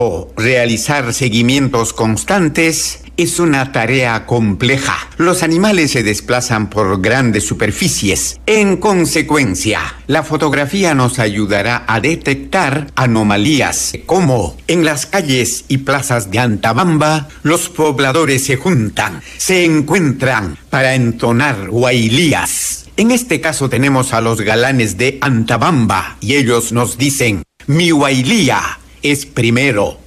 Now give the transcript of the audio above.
Realizar seguimientos constantes es una tarea compleja. Los animales se desplazan por grandes superficies. En consecuencia, la fotografía nos ayudará a detectar anomalías, como en las calles y plazas de Antabamba, los pobladores se juntan, se encuentran para entonar huailías. En este caso tenemos a los galanes de Antabamba y ellos nos dicen: mi huailía es primero.